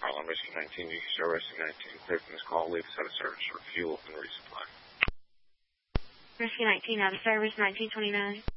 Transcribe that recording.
Carl, I'm Rescue 19. You can start Rescue 19. Clear from this call. Leave us out of service for fuel and resupply. Rescue 19 out of service, 1929.